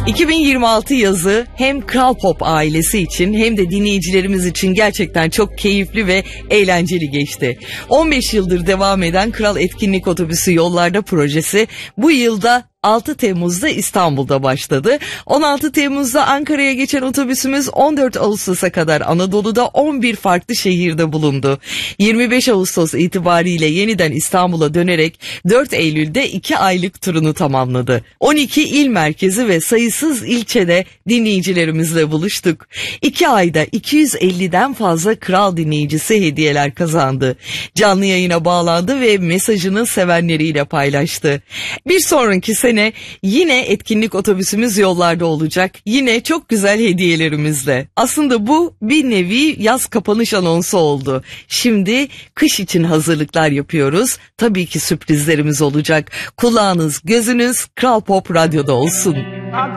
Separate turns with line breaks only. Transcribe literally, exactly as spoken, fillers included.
iki bin yirmi altı yazı hem Kral Pop ailesi için hem de dinleyicilerimiz için gerçekten çok keyifli ve eğlenceli geçti. on beş yıldır devam eden Kral Etkinlik Otobüsü Yollarda projesi bu yılda altı Temmuz'da İstanbul'da başladı. on altı Temmuz'da Ankara'ya geçen otobüsümüz on dört Ağustos'a kadar Anadolu'da on bir farklı şehirde bulundu. yirmi beş Ağustos itibariyle yeniden İstanbul'a dönerek dört Eylül'de iki aylık turunu tamamladı. on iki il merkezi ve sayısız ilçede dinleyicilerimizle buluştuk. iki ayda iki yüz elliden fazla Kral dinleyicisi hediyeler kazandı. Canlı yayına bağlandı ve mesajını sevenleriyle paylaştı. Bir sonraki sene yine etkinlik otobüsümüz yollarda olacak. Yine çok güzel hediyelerimizle. Aslında bu bir nevi yaz kapanış anonsu oldu. Şimdi kış için hazırlıklar yapıyoruz. Tabii ki sürprizlerimiz olacak. Kulağınız, gözünüz Kral Pop Radyo'da olsun.